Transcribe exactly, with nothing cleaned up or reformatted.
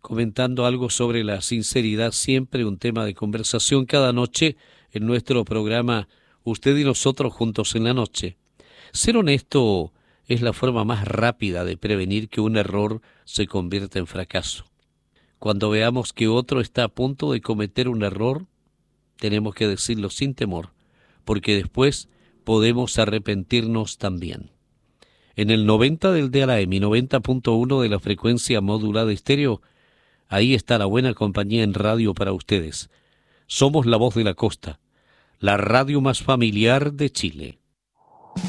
comentando algo sobre la sinceridad, siempre un tema de conversación cada noche en nuestro programa Usted y nosotros juntos en la noche. Ser honesto es la forma más rápida de prevenir que un error se convierta en fracaso. Cuando veamos que otro está a punto de cometer un error, tenemos que decirlo sin temor, porque después podemos arrepentirnos también. En el noventa del D A M y noventa punto uno de la frecuencia modulada estéreo, ahí está la buena compañía en radio para ustedes. Somos la voz de la costa, la radio más familiar de Chile.